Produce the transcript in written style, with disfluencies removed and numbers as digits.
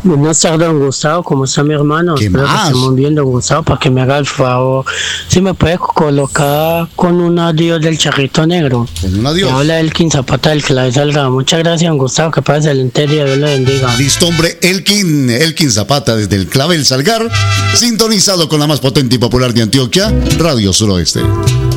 Buenas tardes, don Gustavo. ¿Cómo está mi hermano? ¿Qué Espero más? que esté muy bien, don Gustavo, para que me haga el favor. Si me puede colocar con un adiós del Charrito Negro. Con un adiós. Que habla Elkin Zapata del Clave Salgado. Muchas gracias, don Gustavo. Que pase excelente día. Dios le bendiga. Listo, hombre. Elkin Zapata desde el Clavel Salgar, sintonizado con la más potente y popular de Antioquia, Radio Suroeste.